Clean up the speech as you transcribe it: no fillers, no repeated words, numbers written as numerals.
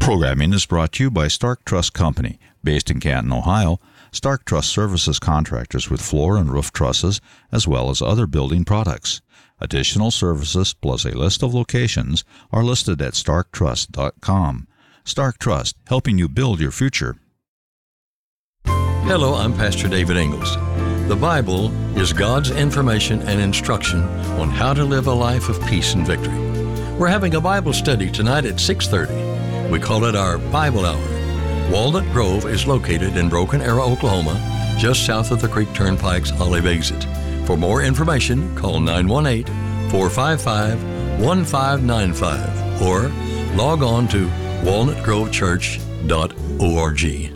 Programming is brought to you by Stark Truss Company, based in Canton, Ohio. Stark Truss services contractors with floor and roof trusses, as well as other building products. Additional services, plus a list of locations, are listed at starktruss.com. Stark Truss, helping you build your future. Hello, I'm Pastor David Ingalls. The Bible is God's information and instruction on how to live a life of peace and victory. We're having a Bible study tonight at 6:30. We call it our Bible Hour. Walnut Grove is located in Broken Arrow, Oklahoma, just south of the Creek Turnpike's Olive exit. For more information, call 918-455-1595 or log on to walnutgrovechurch.org.